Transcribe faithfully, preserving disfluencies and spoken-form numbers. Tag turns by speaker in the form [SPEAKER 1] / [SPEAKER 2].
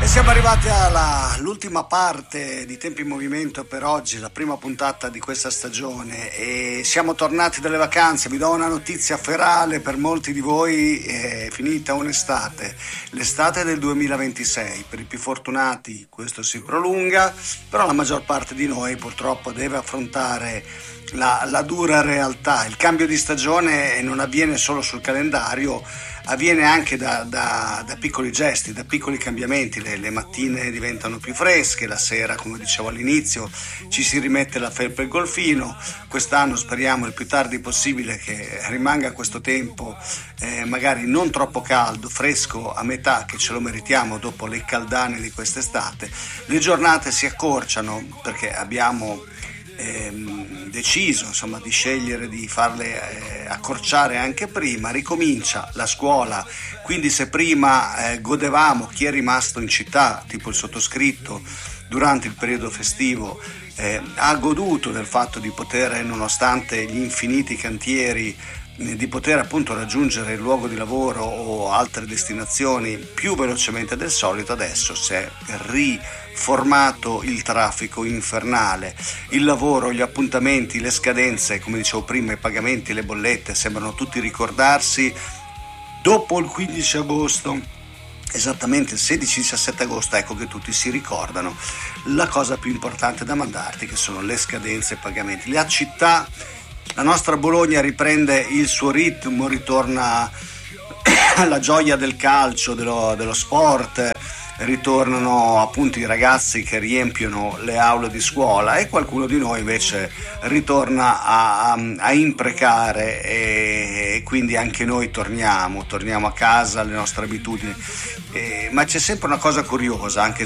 [SPEAKER 1] E siamo arrivati all'ultima parte di Tempi in Movimento per oggi, la prima puntata di questa stagione, e siamo tornati dalle vacanze. Vi do una notizia ferale: per molti di voi è finita un'estate, l'estate del duemilaventisei. Per i più fortunati questo si prolunga, però la maggior parte di noi purtroppo deve affrontare la, la dura realtà. Il cambio di stagione non avviene solo sul calendario, avviene anche da, da, da piccoli gesti, da piccoli cambiamenti. Le, le mattine diventano più fresche, la sera, come dicevo all'inizio, ci si rimette la felpa e il golfino. Quest'anno speriamo il più tardi possibile che rimanga questo tempo eh, magari non troppo caldo, fresco a metà, che ce lo meritiamo dopo le caldane di quest'estate. Le giornate si accorciano perché abbiamo Ehm, deciso insomma di scegliere di farle eh, accorciare anche prima. Ricomincia la scuola, quindi se prima eh, godevamo, chi è rimasto in città, tipo il sottoscritto, durante il periodo festivo eh, ha goduto del fatto di poter, nonostante gli infiniti cantieri, di poter appunto raggiungere il luogo di lavoro o altre destinazioni più velocemente del solito. Adesso si è riformato il traffico infernale, il lavoro, gli appuntamenti, le scadenze, come dicevo prima, i pagamenti, le bollette sembrano tutti ricordarsi. Dopo il quindici agosto, esattamente il sedici diciassette agosto, ecco che tutti si ricordano la cosa più importante da mandarti, che sono le scadenze e i pagamenti. La città, la nostra Bologna, riprende il suo ritmo, ritorna alla gioia del calcio, dello, dello sport, ritornano appunto i ragazzi che riempiono le aule di scuola, e qualcuno di noi invece ritorna a, a imprecare, e, e quindi anche noi torniamo, torniamo a casa, alle nostre abitudini. E, ma c'è sempre una cosa curiosa, anche